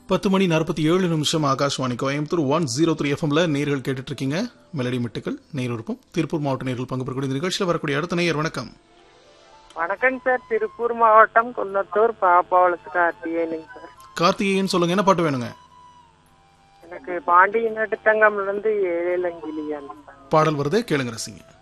10:47 ஆகாஷ்வாணி கோயம்புத்தூர் 103 எஃப்எம்ல நேர்கள் கேட்டுட்டு இருக்கீங்க. மெலடி மிட்டுக்கள் நேர் விருப்பம். திருப்பூர் மாவட்ட நேர்கள் பங்கு பெறக்கூடிய இந்த நிகழ்ச்சியில் வரக்கூடிய அடுத்த நேயர் வணக்கம். வணக்கம் சார். திருப்பூர் மாவட்டம் குன்னத்தூர் பாப்பாவளத்து கார்த்திகேயன் சார். கார்த்திகேயன் சொல்லுங்க, என்ன பாட்டு வேணுங்க? எனக்கு பாண்டிய நடுத்தங்கம்ல இருந்து ஏழேலங்கிலியா பாடல் வருது, கேளுங்க ரசிங்க.